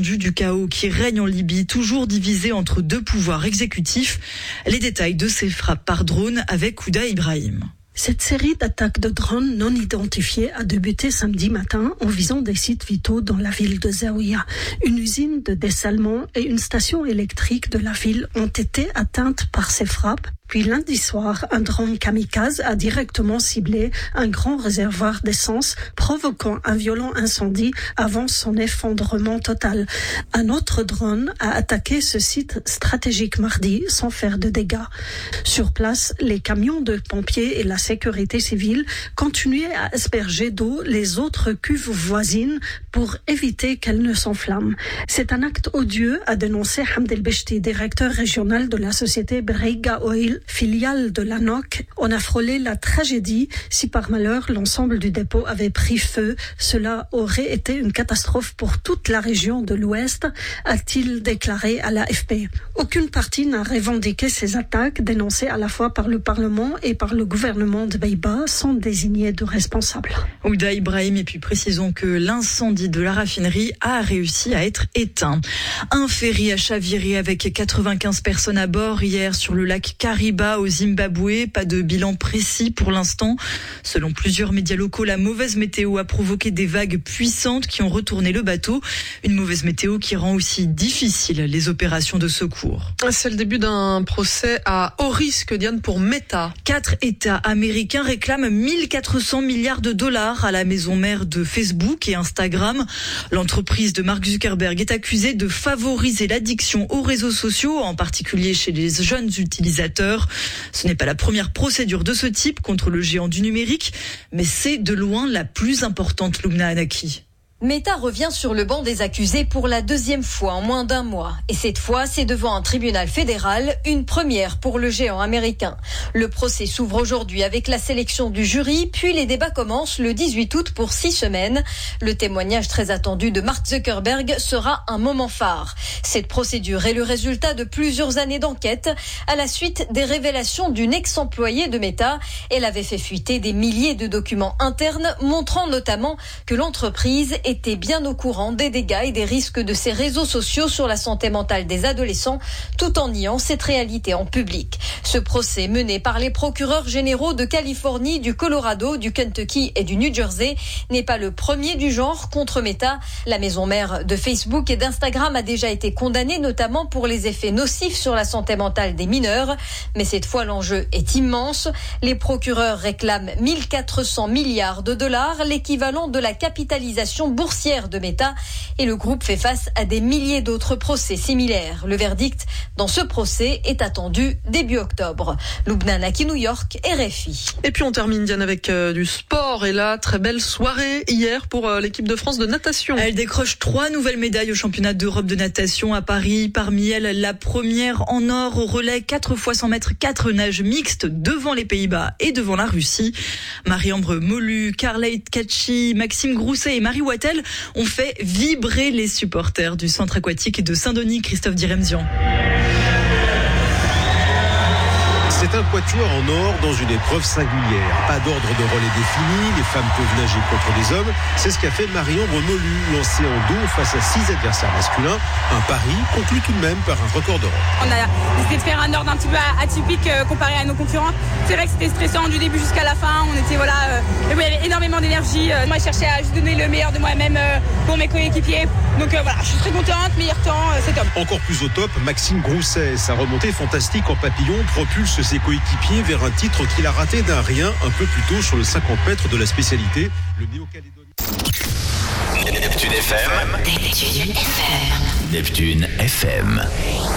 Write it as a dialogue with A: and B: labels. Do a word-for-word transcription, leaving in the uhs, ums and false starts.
A: étendue du chaos qui règne en Libye, toujours divisé entre deux pouvoirs exécutifs. Les détails de ces frappes par drone avec Ouda Ibrahim.
B: Cette série d'attaques de drones non identifiés a débuté samedi matin en visant des sites vitaux dans la ville de Zaouïa. Une usine de dessalement et une station électrique de la ville ont été atteintes par ces frappes. Puis lundi soir, un drone kamikaze a directement ciblé un grand réservoir d'essence, provoquant un violent incendie avant son effondrement total. Un autre drone a attaqué ce site stratégique mardi sans faire de dégâts. Sur place, les camions de pompiers et la sécurité civile continuaient à asperger d'eau les autres cuves voisines pour éviter qu'elles ne s'enflamment. C'est un acte odieux, a dénoncé Hamd El-Beshti, directeur régional de la société Brega Oil, filiale de l'A N O C. On a frôlé la tragédie. Si par malheur l'ensemble du dépôt avait pris feu, cela aurait été une catastrophe pour toute la région de l'Ouest, a-t-il déclaré à l'A F P. Aucune partie n'a revendiqué ces attaques, dénoncées à la fois par le Parlement et par le gouvernement de Beïba, sans désigner de responsables.
A: Ouda Ibrahim, et puis précisons que l'incendie de la raffinerie a réussi à être éteint. Un ferry a chaviré avec quatre-vingt-quinze personnes à bord hier sur le lac Kariba au Zimbabwe. Pas de bilan précis pour l'instant. Selon plusieurs médias locaux, la mauvaise météo a provoqué des vagues puissantes qui ont retourné le bateau. Une mauvaise météo qui rend aussi difficile les opérations de secours.
C: C'est le début d'un procès à haut risque, Diane, pour Meta.
A: Quatre États américains réclament mille quatre cents milliards de dollars à la maison mère de Facebook et Instagram. L'entreprise de Mark Zuckerberg est accusée de favoriser l'addiction aux réseaux sociaux, en particulier chez les jeunes utilisateurs. Ce n'est pas la première procédure de ce type contre le géant du numérique, mais c'est de loin la plus importante, Lumna Anaki.
D: Meta revient sur le banc des accusés pour la deuxième fois en moins d'un mois. Et cette fois, c'est devant un tribunal fédéral, une première pour le géant américain. Le procès s'ouvre aujourd'hui avec la sélection du jury, puis les débats commencent le dix-huit août pour six semaines. Le témoignage très attendu de Mark Zuckerberg sera un moment phare. Cette procédure est le résultat de plusieurs années d'enquête à la suite des révélations d'une ex-employée de Meta. Elle avait fait fuiter des milliers de documents internes montrant notamment que l'entreprise était bien au courant des dégâts et des risques de ces réseaux sociaux sur la santé mentale des adolescents, tout en niant cette réalité en public. Ce procès mené par les procureurs généraux de Californie, du Colorado, du Kentucky et du New Jersey n'est pas le premier du genre contre Meta. La maison mère de Facebook et d'Instagram a déjà été condamnée, notamment pour les effets nocifs sur la santé mentale des mineurs. Mais cette fois, l'enjeu est immense. Les procureurs réclament mille quatre cents milliards de dollars, l'équivalent de la capitalisation boursière de Meta, et le groupe fait face à des milliers d'autres procès similaires. Le verdict dans ce procès est attendu début octobre. Lubna Naki, New York, R F I.
C: Et puis on termine, Diane, avec euh, du sport. Et là, très belle soirée hier pour euh, l'équipe de France de natation.
A: Elle décroche trois nouvelles médailles au championnat d'Europe de natation à Paris. Parmi elles, la première en or au relais quatre fois cent mètres, quatre nages mixtes devant les Pays-Bas et devant la Russie. Marie-Ambre Molu, Carleit Kachi, Maxime Grousset et Marie Wattel ont fait vibrer les supporters du centre aquatique de Saint-Denis. Christophe Diremzian.
E: C'est un quatuor en or dans une épreuve singulière. Pas d'ordre de relais défini, les femmes peuvent nager contre les hommes. C'est ce qu'a fait Marie-Ambre Molu, lancée en dos face à six adversaires masculins. Un pari conclu tout de même par un record d'Europe.
F: On a décidé de faire un ordre un petit peu atypique euh, comparé à nos concurrents. C'est vrai que c'était stressant du début jusqu'à la fin. On était voilà, euh, il y avait énormément d'énergie. Euh, moi, je cherchais à juste donner le meilleur de moi-même euh, pour mes coéquipiers. Donc euh, voilà, je suis très contente, meilleur temps, euh, c'est top.
E: Encore plus au top, Maxime Grousset. Sa remontée fantastique en papillon propulse ses coéquipiers vers un titre qu'il a raté d'un rien un peu plus tôt sur le cinquante mètres de la spécialité, le néo-calédonien.
G: Neptune F M. Neptune F M. Neptune F M.